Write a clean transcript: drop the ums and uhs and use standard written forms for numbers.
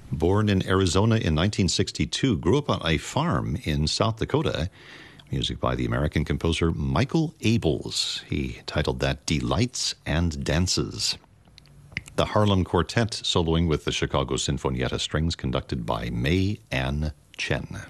Born in Arizona in 1962, grew up on a farm in South Dakota. Music by the American composer Michael Abels. He titled that Delights and Dances. The Harlem Quartet soloing with the Chicago Sinfonietta Strings, conducted by May Ann Chen.